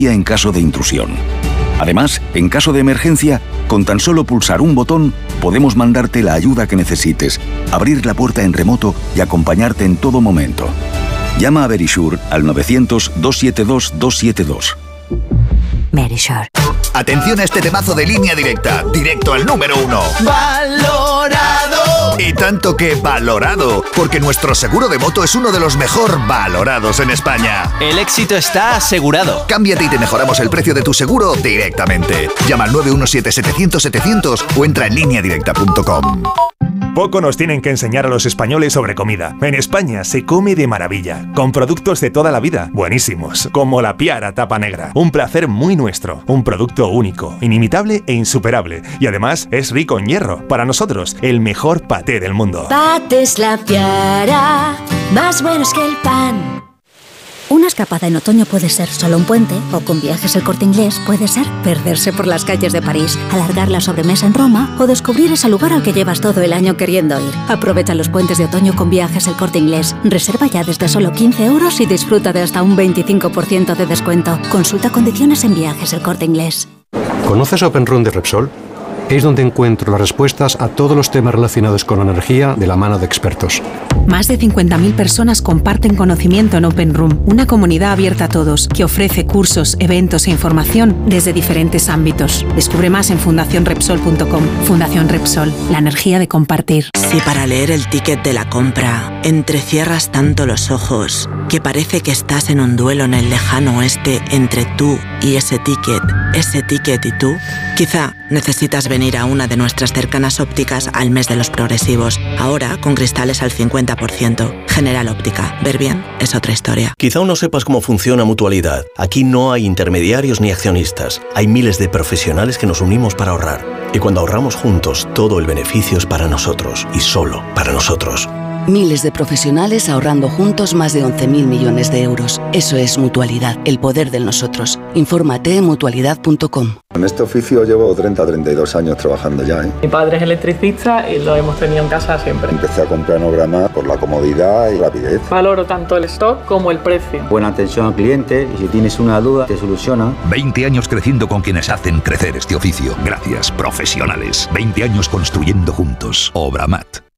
en caso de intrusión. Además, en caso de emergencia, con tan solo pulsar un botón, podemos mandarte la ayuda que necesites, abrir la puerta en remoto y acompañarte en todo momento. Llama a Verisure al 900-272-272. Verisure. Atención a este temazo de Línea Directa, directo al número 1. ¡Valorado! Y tanto que valorado, porque nuestro seguro de moto es uno de los mejor valorados en España. El éxito está asegurado. Cámbiate y te mejoramos el precio de tu seguro directamente. Llama al 917-700-700 o entra en lineadirecta.com. Poco nos tienen que enseñar a los españoles sobre comida. En España se come de maravilla, con productos de toda la vida, buenísimos, como la Piara tapa negra. Un placer muy nuestro, un producto único, inimitable e insuperable. Y además es rico en hierro. Para nosotros, el mejor paté del mundo. Patés La Piara, más buenos que el pan. Una escapada en otoño puede ser solo un puente, o con Viajes El Corte Inglés puede ser perderse por las calles de París, alargar la sobremesa en Roma o descubrir ese lugar al que llevas todo el año queriendo ir. Aprovecha los puentes de otoño con Viajes El Corte Inglés. Reserva ya desde solo 15 € y disfruta de hasta un 25% de descuento. Consulta condiciones en Viajes El Corte Inglés. ¿Conoces Open Room de Repsol? Es donde encuentro las respuestas a todos los temas relacionados con la energía de la mano de expertos. Más de 50.000 personas comparten conocimiento en Open Room, una comunidad abierta a todos que ofrece cursos, eventos e información desde diferentes ámbitos. Descubre más en fundacionrepsol.com. Fundación Repsol, la energía de compartir. Si para leer el ticket de la compra entrecierras tanto los ojos que parece que estás en un duelo en el lejano oeste entre tú y ese ticket y tú, quizá necesitas venir a una de nuestras cercanas ópticas al mes de los progresivos. Ahora con cristales al 50%. General Óptica. Ver bien es otra historia. Quizá aún no sepas cómo funciona Mutualidad. Aquí no hay intermediarios ni accionistas. Hay miles de profesionales que nos unimos para ahorrar. Y cuando ahorramos juntos, todo el beneficio es para nosotros y solo para nosotros. Miles de profesionales ahorrando juntos más de 11.000 millones de euros. Eso es Mutualidad, el poder del nosotros. Infórmate en mutualidad.com. En este oficio llevo 32 años trabajando ya. Mi padre es electricista y lo hemos tenido en casa siempre. Empecé a comprar en Obramar por la comodidad y rapidez. Valoro tanto el stock como el precio. Buena atención al cliente y si tienes una duda te soluciona. 20 años creciendo con quienes hacen crecer este oficio. Gracias, profesionales. 20 años construyendo juntos. Obramat.